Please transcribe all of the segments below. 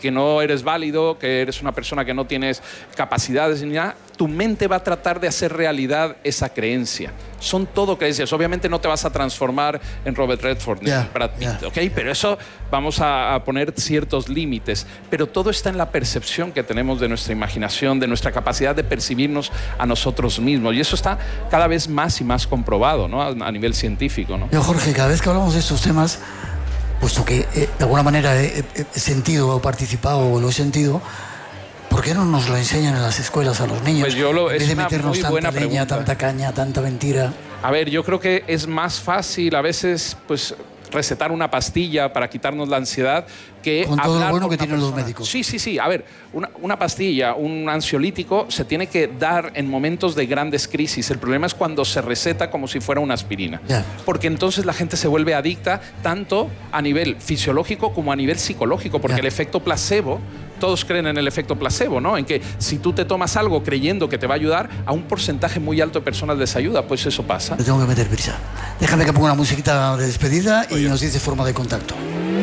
que no eres válido, que eres una persona que no tienes capacidades ni nada, tu mente va a tratar de hacer realidad esa creencia. Son todo creencias. Obviamente no te vas a transformar en Robert Redford ni en Brad Pitt, ¿ok? Pero eso vamos a poner ciertos límites. Pero todo está en la percepción que tenemos de nuestra imaginación, de nuestra capacidad de percibirnos a nosotros mismos. Y eso está cada vez más y más comprobado, ¿no? A nivel científico, ¿no? Yo, Jorge, cada vez que hablamos de estos temas, puesto que de alguna manera he sentido o participado o lo he sentido, ¿por qué no nos lo enseñan en las escuelas a los niños? Pues en vez de meternos tanta leña, tanta caña, tanta mentira. A ver, yo creo que es más fácil a veces, pues, recetar una pastilla para quitarnos la ansiedad que con todo hablar lo bueno que con tienen los médicos. Sí. A ver, una pastilla, un ansiolítico se tiene que dar en momentos de grandes crisis. El problema es cuando se receta como si fuera una aspirina. Porque entonces la gente se vuelve adicta tanto a nivel fisiológico como a nivel psicológico, porque el efecto placebo, todos creen en el efecto placebo, ¿no? En que si tú te tomas algo creyendo que te va a ayudar, a un porcentaje muy alto de personas les ayuda, pues eso pasa. Le tengo que meter prisa. Déjame que ponga una musiquita de despedida y nos dice forma de contacto.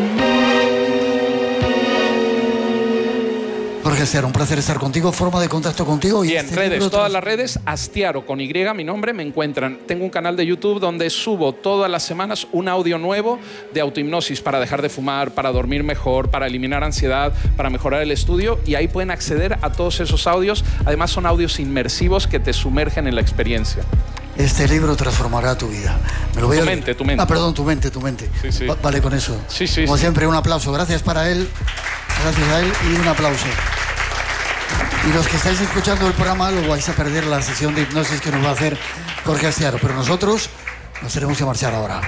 Jorge Astiaro, un placer estar contigo. Forma de contacto contigo. Bien, redes, todas las redes, Astiaro con Y, mi nombre, me encuentran. Tengo un canal de YouTube donde subo todas las semanas un audio nuevo de autohipnosis para dejar de fumar, para dormir mejor, para eliminar ansiedad, para mejorar el estudio, y ahí pueden acceder a todos esos audios. Además son audios inmersivos que te sumergen en la experiencia. Este libro transformará tu vida. Me lo voy tu mente. Ah, perdón, tu mente. Sí. Vale con eso. Como siempre, un aplauso. Gracias para él. Gracias a él y un aplauso. Y los que estáis escuchando el programa lo vais a perder la sesión de hipnosis que nos va a hacer Jorge Astiaro. Pero nosotros nos tenemos que marchar ahora.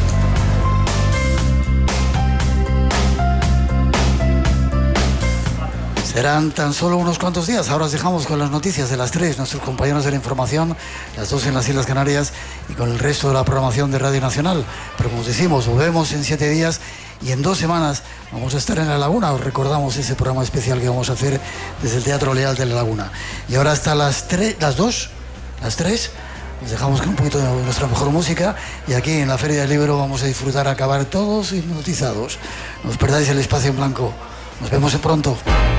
Serán tan solo unos cuantos días. Ahora os dejamos con las noticias de las 3, nuestros compañeros de la información, las 2 en las Islas Canarias y con el resto de la programación de Radio Nacional. Pero como os decimos, volvemos en 7 días y en 2 semanas vamos a estar en La Laguna. Os recordamos ese programa especial que vamos a hacer desde el Teatro Leal de La Laguna. Y ahora hasta las 3, nos dejamos con un poquito de nuestra mejor música y aquí en la Feria del Libro vamos a disfrutar, a acabar todos hipnotizados. No os perdáis el espacio en blanco. Nos vemos pronto.